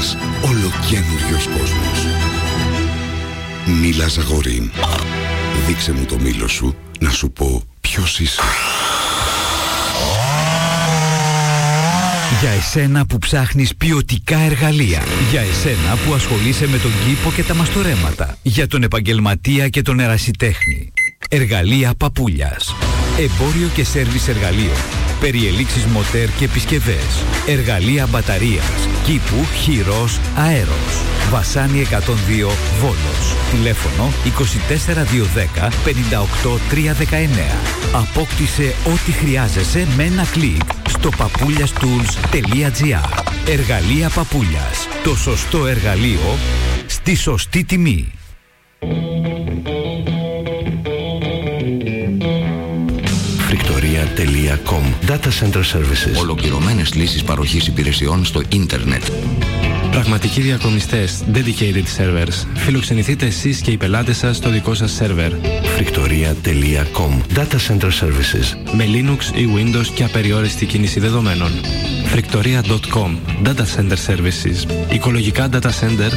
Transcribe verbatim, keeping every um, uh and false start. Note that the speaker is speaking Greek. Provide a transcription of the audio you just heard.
ένας ολοκαίνουριος κόσμος. Μίλα Ζαγορίν. Δείξε μου το μήλο σου να σου πω ποιος είσαι. Για εσένα που ψάχνεις ποιοτικά εργαλεία. Για εσένα που ασχολείσαι με τον κήπο και τα μαστορέματα. Για τον επαγγελματία και τον ερασιτέχνη. Εργαλεία Παπούλιας. Εμπόριο και σέρβις εργαλείων. Περιελήξεις μοτέρ και επισκευές. Εργαλεία μπαταρίας. Κήπου, χειρός, αέρος. Βασάνι εκατόν δύο Βόλος. Τηλέφωνο είκοσι τέσσερα διακόσια δέκα πενήντα οκτώ τριακόσια δεκαεννέα. Απόκτησε ό,τι χρειάζεσαι με ένα κλικ στο παπούλιαστools τελεία gr. Εργαλεία Παπούλιας. Το σωστό εργαλείο στη σωστή τιμή. Φρικτορία τελεία κομ. Data Center Services. Ολοκληρωμένες λύσεις παροχής υπηρεσιών στο ίντερνετ. Πραγματικοί διακομιστές, dedicated servers. Φιλοξενηθείτε εσείς και οι πελάτες σας στο δικό σας σερβερ. Φρικτορία τελεία κομ. Data Center Services. Με Linux ή Windows και απεριόριστη κίνηση δεδομένων. Φρικτορία τελεία κομ. Data Center Services. Οικολογικά data center